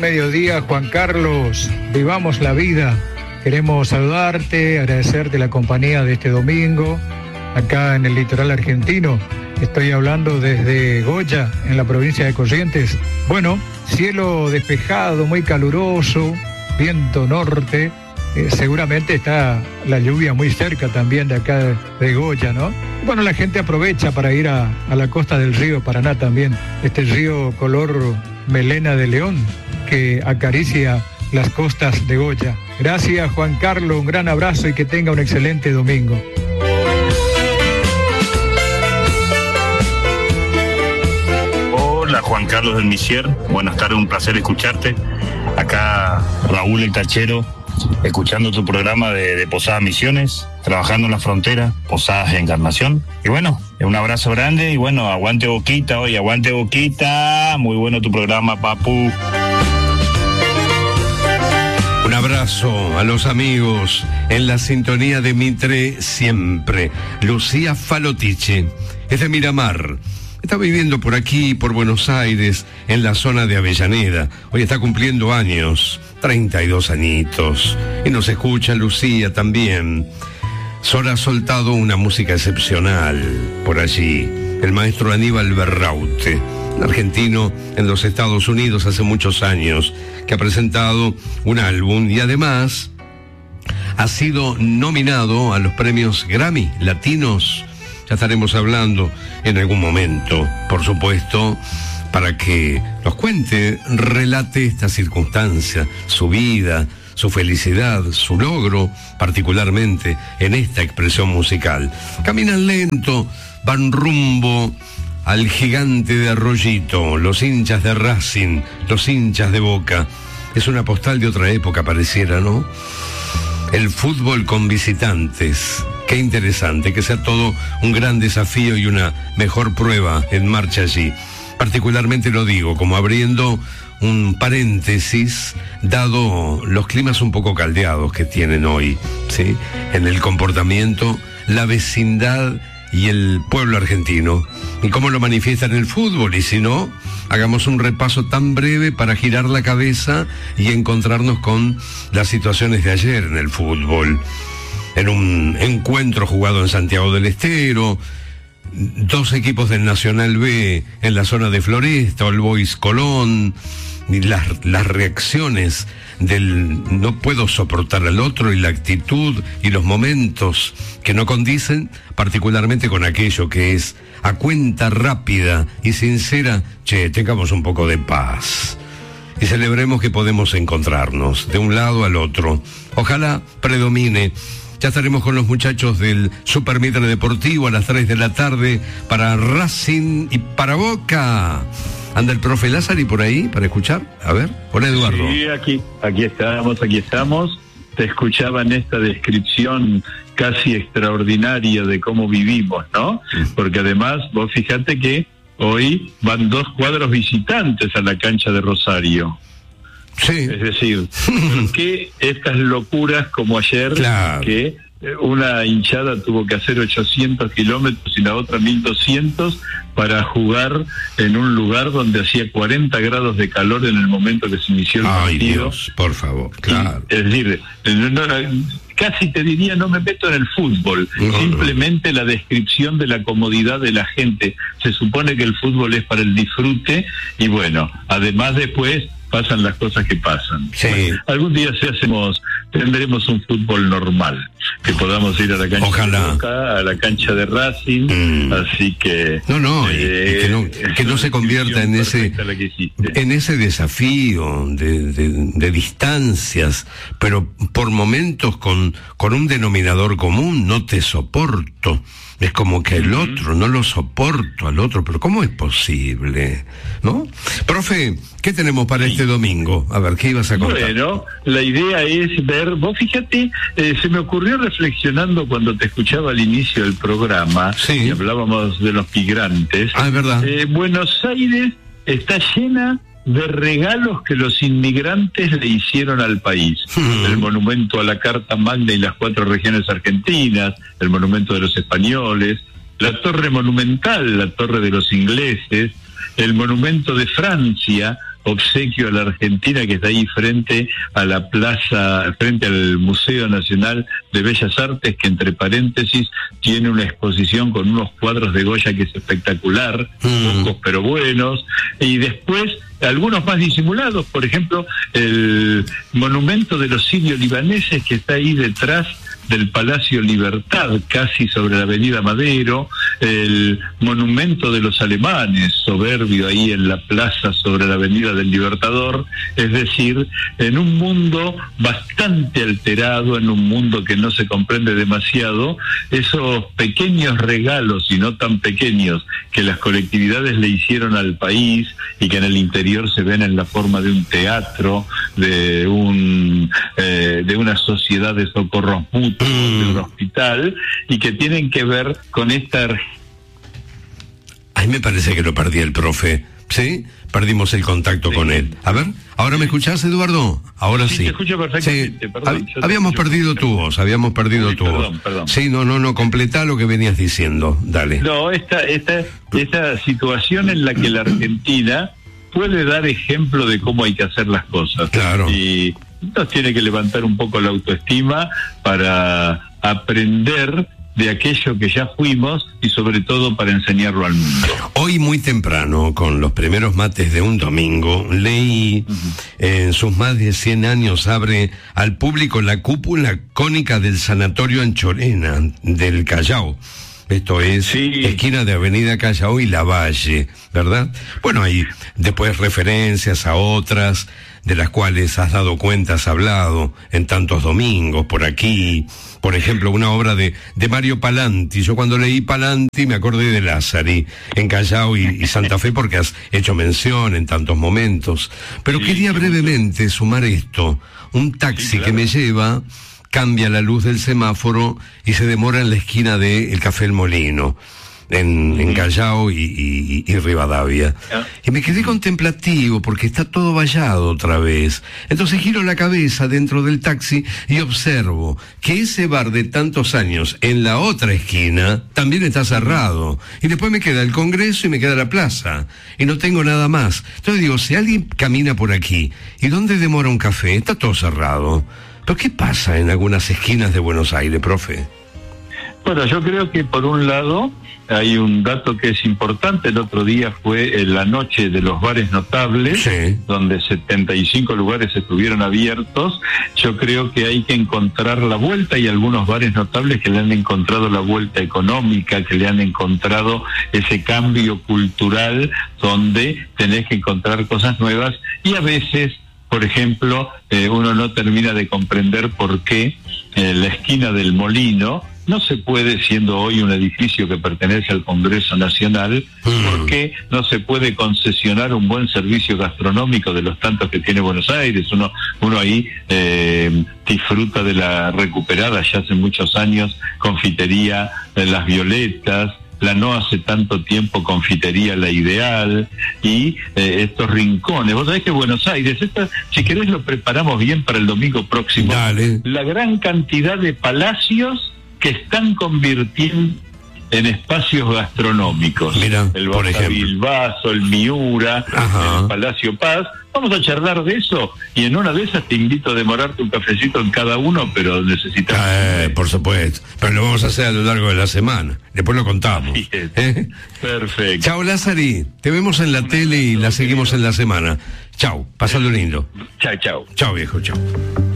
mediodía, Juan Carlos. Vivamos la vida. Queremos saludarte, agradecerte la compañía de este domingo, acá en el litoral argentino. Estoy hablando desde Goya, en la provincia de Corrientes. Bueno, cielo despejado, muy caluroso, viento norte. Seguramente está la lluvia muy cerca también de acá de Goya, ¿no? Bueno, la gente aprovecha para ir a la costa del río Paraná también. Este río color melena de león que acaricia las costas de Goya. Gracias, Juan Carlos, un gran abrazo y que tenga un excelente domingo. Hola, Juan Carlos del Misier, buenas tardes, un placer escucharte. Acá Raúl el Tachero, escuchando tu programa de Posadas Misiones, trabajando en la frontera, Posadas Encarnación. Y bueno, un abrazo grande y bueno, aguante Boquita hoy, aguante Boquita. Muy bueno tu programa, papu. Un abrazo a los amigos en la sintonía de Mitre siempre. Lucía Falotiche es de Miramar. Está viviendo por aquí, por Buenos Aires, en la zona de Avellaneda. Hoy está cumpliendo años, 32 añitos. Y nos escucha Lucía también. Sol ha soltado una música excepcional por allí. El maestro Aníbal Berraute, un argentino en los Estados Unidos hace muchos años, que ha presentado un álbum y además ha sido nominado a los premios Grammy Latinos. Ya estaremos hablando en algún momento, por supuesto, para que nos cuente, relate esta circunstancia, su vida, su felicidad, su logro, particularmente en esta expresión musical. Caminan lento, van rumbo al gigante de Arroyito, los hinchas de Racing, los hinchas de Boca. Es una postal de otra época, pareciera, ¿no? El fútbol con visitantes. Qué interesante, que sea todo un gran desafío y una mejor prueba en marcha allí. Particularmente lo digo, como abriendo un paréntesis, dado los climas un poco caldeados que tienen hoy, ¿sí? En el comportamiento, la vecindad y el pueblo argentino. Y cómo lo manifiesta en el fútbol, y si no, hagamos un repaso tan breve para girar la cabeza y encontrarnos con las situaciones de ayer en el fútbol. En un encuentro jugado en Santiago del Estero, dos equipos del Nacional B en la zona de Floresta, All Boys Colón, y las reacciones del no puedo soportar al otro y la actitud y los momentos que no condicen, particularmente con aquello que es a cuenta rápida y sincera, tengamos un poco de paz y celebremos que podemos encontrarnos de un lado al otro. Ojalá predomine. Ya estaremos con los muchachos del Super Mitre Deportivo a las 3 de la tarde para Racing y para Boca. ¿Anda el profe Lázari por ahí para escuchar? A ver, hola Eduardo. Sí, aquí estamos. Te escuchaba en esta descripción casi extraordinaria de cómo vivimos, ¿no? Porque además, vos fijate que hoy van 2 cuadros visitantes a la cancha de Rosario. Sí. Es decir, ¿por qué estas locuras como ayer, claro, que una hinchada tuvo que hacer 800 kilómetros y la otra 1200 para jugar en un lugar donde hacía 40 grados de calor en el momento que se inició el partido? Ay, Dios, por favor, claro. Es decir, casi te diría, no me meto en el fútbol, simplemente la descripción de la comodidad de la gente. Se supone que el fútbol es para el disfrute y bueno, además después pasan las cosas que pasan. Sí. Bueno, algún día tendremos un fútbol normal, que podamos ir a la cancha, ojalá, de Boca, a la cancha de Racing, así que que no se convierta en ese desafío de distancias, pero por momentos con un denominador común. No te soporto. Es como que el otro, no lo soporto al otro, pero ¿cómo es posible? ¿No? Profe, ¿qué tenemos para este domingo? A ver, ¿qué ibas a contar? Bueno, la idea es ver, vos fíjate, se me ocurrió reflexionando cuando te escuchaba al inicio del programa, sí, y hablábamos de los migrantes. Ah, es verdad. Buenos Aires está llena de regalos que los inmigrantes le hicieron al país. El monumento a la Carta Magna y las 4 regiones argentinas, el monumento de los españoles, la torre monumental, la torre de los ingleses, el monumento de Francia obsequio a la Argentina, que está ahí frente a la plaza, frente al Museo Nacional de Bellas Artes, que entre paréntesis tiene una exposición con unos cuadros de Goya que es espectacular, pocos pero buenos, y después algunos más disimulados, por ejemplo, el monumento de los sirio-libaneses que está ahí detrás del Palacio Libertad, casi sobre la Avenida Madero, el monumento de los alemanes, soberbio ahí en la plaza sobre la Avenida del Libertador, es decir, en un mundo bastante alterado, en un mundo que no se comprende demasiado, esos pequeños regalos, y no tan pequeños, que las colectividades le hicieron al país y que en el interior se ven en la forma de un teatro, de una sociedad de socorros mutuos, de un hospital, y que tienen que ver con esta... Ay, me parece que lo perdí el profe, ¿sí? Perdimos el contacto con él. A ver, ¿ahora me escuchás, Eduardo? Ahora sí. Te escucho perfectamente, sí. Perdón. Habíamos perdido tu voz, Perdón. Sí, no, completá lo que venías diciendo, dale. No, esta situación en la que la Argentina puede dar ejemplo de cómo hay que hacer las cosas. Claro. Y nos tiene que levantar un poco la autoestima para aprender de aquello que ya fuimos y sobre todo para enseñarlo al mundo. Hoy muy temprano, con los primeros mates de un domingo, leí en sus más de 100 años abre al público la cúpula cónica del Sanatorio Anchorena del Callao. Esto es esquina de Avenida Callao y Lavalle, ¿verdad? Bueno, hay después referencias a otras de las cuales has dado cuenta, has hablado en tantos domingos por aquí. Por ejemplo, una obra de Mario Palanti. Yo cuando leí Palanti me acordé de Lázari en Callao y Santa Fe porque has hecho mención en tantos momentos. Pero quería brevemente sumar esto. Un taxi que me lleva, cambia la luz del semáforo y se demora en la esquina de el Café El Molino, en Callao y Rivadavia. Y me quedé contemplativo porque está todo vallado otra vez. Entonces giro la cabeza dentro del taxi y observo que ese bar de tantos años en la otra esquina también está cerrado. Y después me queda el Congreso y me queda la plaza. Y no tengo nada más. Entonces digo, si alguien camina por aquí, ¿y dónde demora un café? Está todo cerrado. ¿Pero qué pasa en algunas esquinas de Buenos Aires, profe? Bueno, yo creo que por un lado hay un dato que es importante. El otro día fue la noche de los bares notables, donde 75 lugares estuvieron abiertos. Yo creo que hay que encontrar la vuelta. Hay algunos bares notables que le han encontrado la vuelta económica, que le han encontrado ese cambio cultural donde tenés que encontrar cosas nuevas y a veces, por ejemplo, uno no termina de comprender por qué la esquina del Molino no se puede, siendo hoy un edificio que pertenece al Congreso Nacional, ¿por qué no se puede concesionar un buen servicio gastronómico de los tantos que tiene Buenos Aires? Uno ahí disfruta de la recuperada ya hace muchos años confitería Las Violetas, la no hace tanto tiempo confitería La Ideal y estos rincones. Vos sabés que Buenos Aires, si querés lo preparamos bien para el domingo próximo. Dale. La gran cantidad de palacios que están convirtiendo en espacios gastronómicos. Mira, el por ejemplo Bilbaso, el Miura, el Palacio Paz. Vamos a charlar de eso y en una de esas te invito a demorarte un cafecito en cada uno, pero necesitamos... por supuesto, pero lo vamos a hacer a lo largo de la semana, después lo contamos. Perfecto. Chao, Lázari, te vemos en la tele y la seguimos en la semana. Chao, pasalo lindo. Chao. Chao, viejo, chao.